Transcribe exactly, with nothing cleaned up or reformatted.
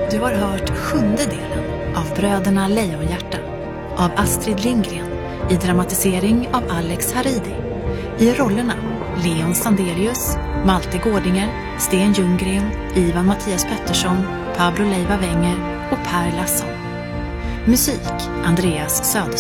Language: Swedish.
Du har hört sjunde delen av Bröderna Lejonhjärta av Astrid Lindgren i dramatisering av Alex Haridi. I rollerna Leon Sandelius, Malte Gårdinger, Sten Ljunggren, Ivan Mattias Pettersson, Pablo Leiva Wenger och Per Lasson. Musik Andreas Söderström.